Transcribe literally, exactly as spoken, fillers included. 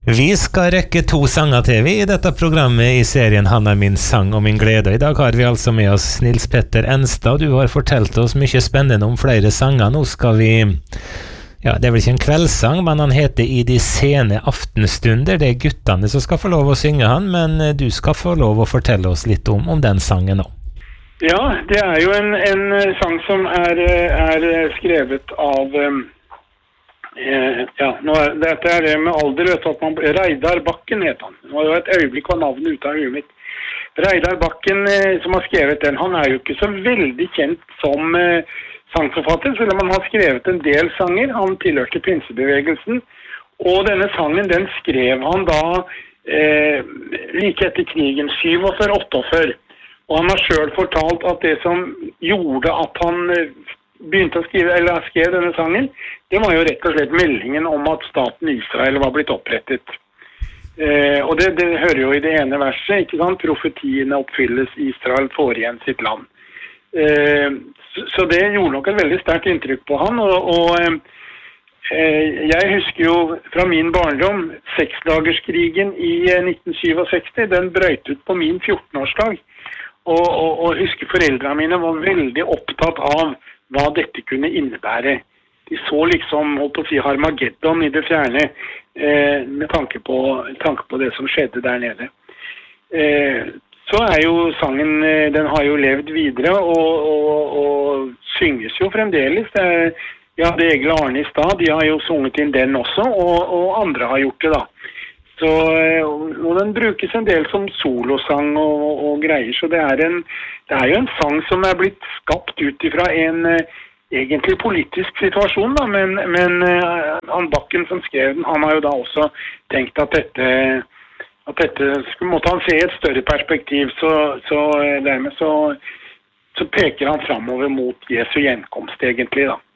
Vi skal rekke to sanger til vi i dette programmet i serien Han er min sang og min glede. I dag har vi altså med oss Nils Petter Enstad. Du har fortalt oss mye spennende om flere sanger. Nå skal vi, ja, det er vel ikke en kveldssang, men han heter I de sene aftenstunder. Det er guttene som skal få lov å synge han, men du skal få lov å fortelle oss litt om, om den sangen nå. Ja, det er jo en, en sang som er, er skrevet av... Um Eh, ja, nå er, dette er det med alder, vet du, at man, Reidar Bakken heter han. Nå har jo et øyeblikk av navnet ute av huet mitt. Reidar Bakken, eh, som har skrevet den, han er jo ikke så veldig kjent som eh, sangforfatter, selv om han har skrevet en del sanger. Han tilhørte pinsebevegelsen, og denne sangen, den skrev han da eh, like etter krigen, syttiåtte åttiåtte. Og han har selv fortalt at det som gjorde at han eh, begynte å skrive, eller skrev denne sangen, det var jo rett og slett meldingen om at staten Israel var blitt opprettet. Eh, og det, det hører jo i det ene verset, ikke sant? Profetiene oppfylles, Israel får igjen sitt land. Eh, så, så det gjorde nok et veldig sterkt inntrykk på han, og, og eh, jeg husker jo fra min barndom, seksdagerskrigen i nitten syttisju, den brøt ut på min fjortenårsdag, og, og, og husker foreldrene mine var veldig opptatt av hva dette kunne innebære. De så liksom, holdt på å si, Harmageddon i det fjerne, eh, med tanke på, tanke på det som skjedde der nede. Eh, så er jo sangen, den har jo levd videre, og, og, og synges jo fremdeles. Det er, ja, det Egil og Arne i stad, de har jo sunget inn den også, og, og andre har gjort det da. Så, og den brukes en del som solosang og, og greier, så det er, en, det er jo en sang som er blitt skapt ut ifra en egentlig politisk situasjon da, men, men han Bakken som skrev den, han har jo da også tenkt at dette, at dette skulle, måtte han se et større perspektiv, så, så dermed så, så peker han fremover mot Jesu gjenkomst egentlig da.